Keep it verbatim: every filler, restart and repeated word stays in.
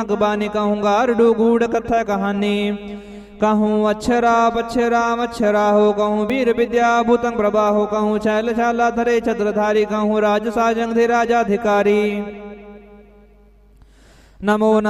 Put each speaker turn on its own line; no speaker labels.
नाग बानी कहूँ गारडू गूढ़ कथा कहानी कहूँ अक्षरा पक्षरा मच्छरा हो कहूँ वीर विद्या भूतंग प्रभा हो कहूँ छैल छाला धरे छत्रधारी कहूँ राज साजंग राजाधिकारी। नमो